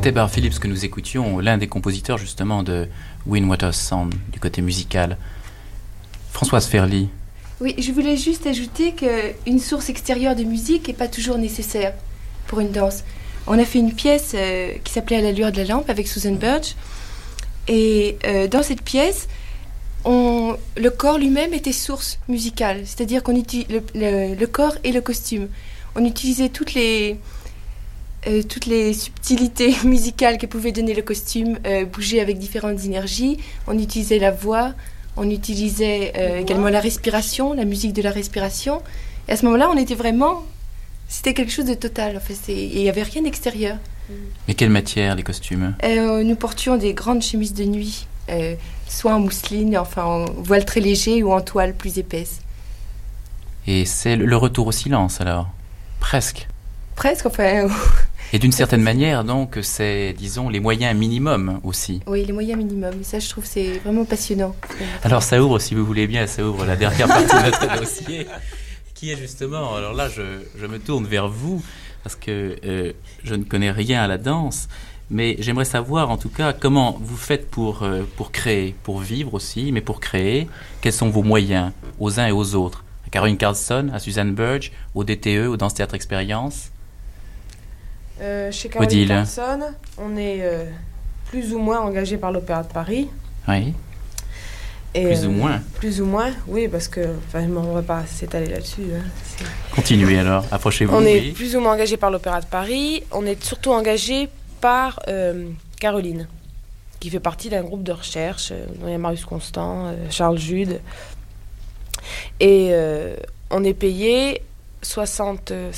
C'était Barb Phillips que nous écoutions, l'un des compositeurs justement de Windwater's Song, du côté musical. Françoise Ferly. Oui, je voulais juste ajouter qu'une source extérieure de musique n'est pas toujours nécessaire pour une danse. On a fait une pièce qui s'appelait À la lueur de la lampe avec Susan Birch. Et dans cette pièce, le corps lui-même était source musicale. C'est-à-dire qu'on utilisait le corps et le costume. On utilisait toutes les subtilités musicales que pouvait donner le costume, bouger avec différentes énergies. On utilisait la voix, on utilisait également la respiration, la musique de la respiration. Et à ce moment-là, on était vraiment... C'était quelque chose de total, en fait. Et il n'y avait rien d'extérieur. Mais quelle matière, les costumes ? Nous portions des grandes chemises de nuit, soit en mousseline, enfin en voile très léger ou en toile plus épaisse. Et c'est le retour au silence, alors ? Presque. Presque, enfin... Et d'une certaine manière, donc, c'est, disons, les moyens minimums aussi. Oui, les moyens minimums. Et ça, je trouve, c'est vraiment passionnant. Alors, ça ouvre, si vous voulez bien, ça ouvre la dernière partie de notre dossier, qui est justement... Alors là, je me tourne vers vous, parce que je ne connais rien à la danse, mais j'aimerais savoir, en tout cas, comment vous faites pour créer, pour vivre aussi, mais pour créer. Quels sont vos moyens, aux uns et aux autres ? À Caroline Carlson, à Susan Birch, au DTE, au Danse Théâtre Expérience. Chez Caroline Carlson, on est plus ou moins engagé par l'Opéra de Paris. Oui. Et, plus ou moins. Plus ou moins, oui, parce que on ne va pas s'étaler là-dessus. Hein, Continuez alors, approchez-vous. On est plus ou moins engagé par l'Opéra de Paris. On est surtout engagé par Caroline, qui fait partie d'un groupe de recherche dont il y a Marius Constant, Charles Jude. Et on est payé 60